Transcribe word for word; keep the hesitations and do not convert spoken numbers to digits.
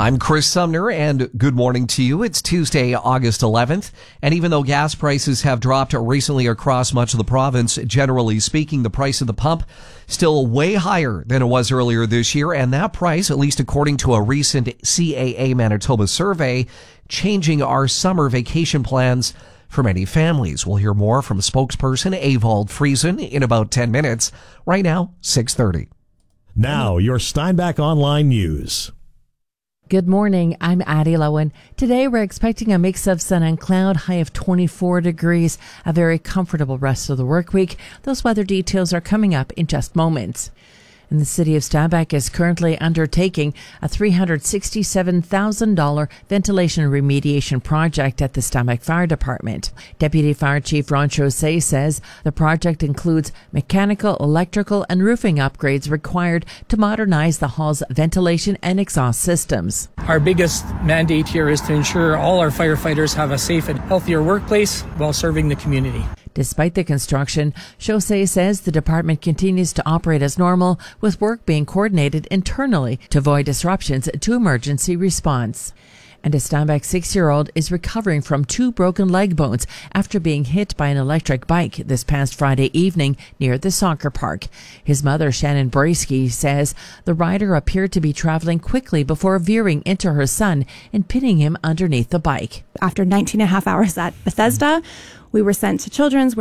I'm Chris Sumner, and good morning to you. It's Tuesday, August eleventh, and even though gas prices have dropped recently across much of the province, generally speaking, the price of the pump still way higher than it was earlier this year, and that price, at least according to a recent C A A Manitoba survey, changing our summer vacation plans for many families. We'll hear more from spokesperson Evald Friesen in about ten minutes. Right now, six thirty. Now, your Steinbach Online News. Good morning, I'm Addie Lowen. Today we're expecting a mix of sun and cloud, high of twenty-four degrees, a very comfortable rest of the work week. Those weather details are coming up in just moments. And the city of Steinbach is currently undertaking a three hundred sixty-seven thousand dollars ventilation remediation project at the Steinbach Fire Department. Deputy Fire Chief Ron Chaussee says the project includes mechanical, electrical, and roofing upgrades required to modernize the hall's ventilation and exhaust systems. Our biggest mandate here is to ensure all our firefighters have a safe and healthier workplace while serving the community. Despite the construction, Chaussee says the department continues to operate as normal, with work being coordinated internally to avoid disruptions to emergency response. And a Steinbach six-year-old is recovering from two broken leg bones after being hit by an electric bike this past Friday evening near the soccer park. His mother, Shannon Braysky, says the rider appeared to be traveling quickly before veering into her son and pinning him underneath the bike. After nineteen and a half hours at Bethesda, we were sent to Children's,